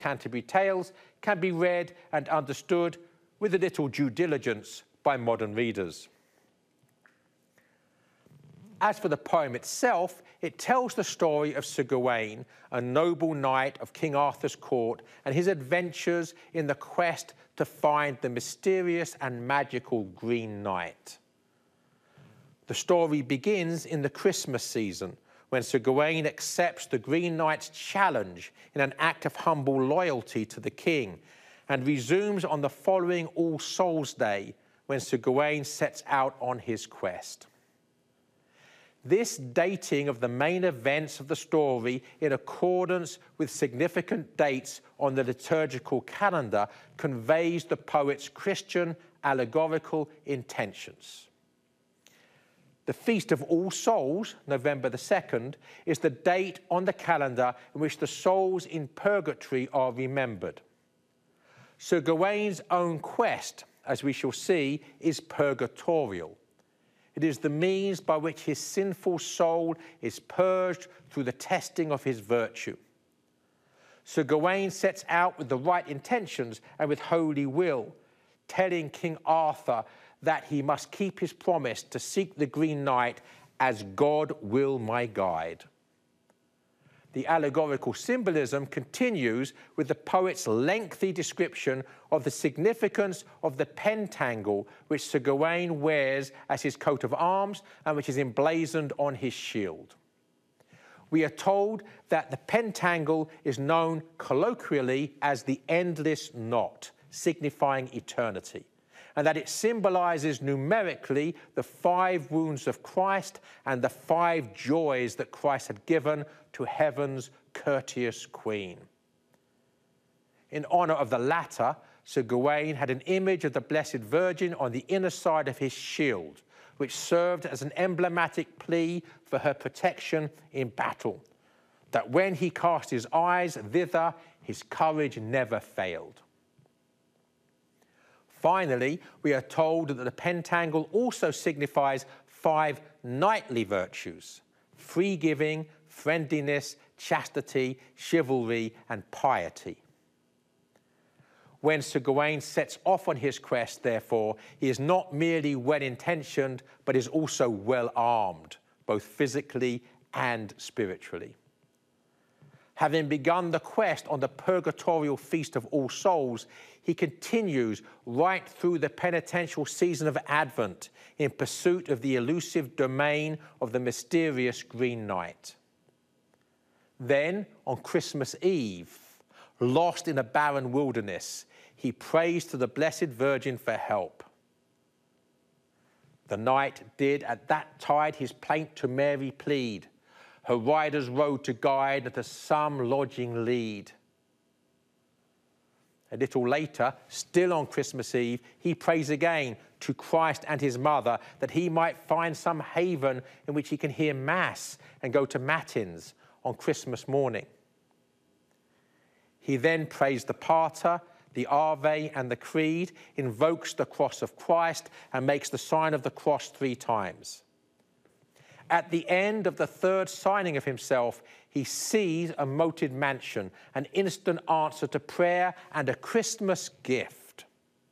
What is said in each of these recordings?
Canterbury Tales can be read and understood with a little due diligence by modern readers. As for the poem itself, it tells the story of Sir Gawain, a noble knight of King Arthur's court, and his adventures in the quest to find the mysterious and magical Green Knight. The story begins in the Christmas season, when Sir Gawain accepts the Green Knight's challenge in an act of humble loyalty to the king, and resumes on the following All Souls' Day, when Sir Gawain sets out on his quest. This dating of the main events of the story in accordance with significant dates on the liturgical calendar conveys the poet's Christian allegorical intentions. The Feast of All Souls, November the 2nd, is the date on the calendar in which the souls in purgatory are remembered. Sir Gawain's own quest, as we shall see, is purgatorial. It is the means by which his sinful soul is purged through the testing of his virtue. Sir Gawain sets out with the right intentions and with holy will, telling King Arthur that he must keep his promise to seek the Green Knight as God will my guide. The allegorical symbolism continues with the poet's lengthy description of the significance of the pentangle which Sir Gawain wears as his coat of arms and which is emblazoned on his shield. We are told that the pentangle is known colloquially as the endless knot, signifying eternity, and that it symbolizes numerically the 5 wounds of Christ and the 5 joys that Christ had given to heaven's courteous queen. In honor of the latter, Sir Gawain had an image of the Blessed Virgin on the inner side of his shield, which served as an emblematic plea for her protection in battle, that when he cast his eyes thither, his courage never failed. Finally, we are told that the pentangle also signifies 5 knightly virtues: free-giving, friendliness, chastity, chivalry, and piety. When Sir Gawain sets off on his quest, therefore, he is not merely well-intentioned, but is also well-armed, both physically and spiritually. Having begun the quest on the purgatorial Feast of All Souls, he continues right through the penitential season of Advent in pursuit of the elusive domain of the mysterious Green Knight. Then, on Christmas Eve, lost in a barren wilderness, he prays to the Blessed Virgin for help. The knight did at that tide his plaint to Mary plead, her rider's road to guide and to some lodging lead. A little later, still on Christmas Eve, he prays again to Christ and his mother that he might find some haven in which he can hear Mass and go to Matins on Christmas morning. He then prays the Pater, the Ave, and the Creed, invokes the cross of Christ, and makes the sign of the cross 3 times. At the end of the 3rd signing of himself, he sees a moated mansion, an instant answer to prayer, and a Christmas gift.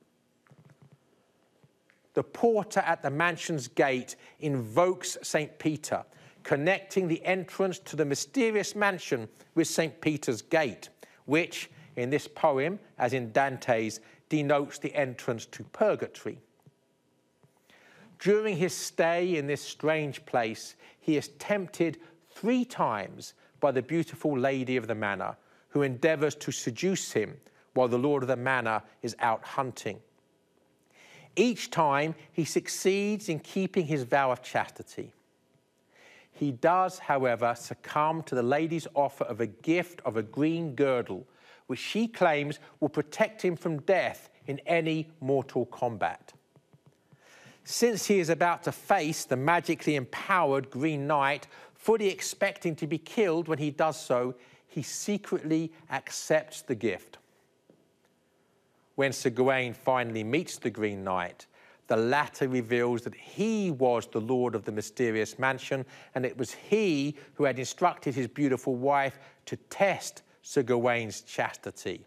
The porter at the mansion's gate invokes St. Peter, connecting the entrance to the mysterious mansion with St. Peter's gate, which, in this poem, as in Dante's, denotes the entrance to purgatory. During his stay in this strange place, he is tempted 3 times by the beautiful lady of the manor, who endeavours to seduce him while the lord of the manor is out hunting. Each time he succeeds in keeping his vow of chastity. He does, however, succumb to the lady's offer of a gift of a green girdle, which she claims will protect him from death in any mortal combat. Since he is about to face the magically empowered Green Knight, fully expecting to be killed when he does so, he secretly accepts the gift. When Sir Gawain finally meets the Green Knight, the latter reveals that he was the lord of the mysterious mansion, and it was he who had instructed his beautiful wife to test Sir Gawain's chastity.